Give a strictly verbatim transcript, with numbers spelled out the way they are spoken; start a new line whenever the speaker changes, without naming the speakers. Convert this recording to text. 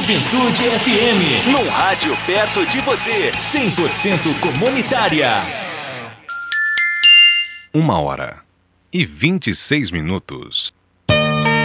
Juventude F M.
Num rádio perto de você.
cem por cento comunitária.
Uma hora e vinte e seis minutos.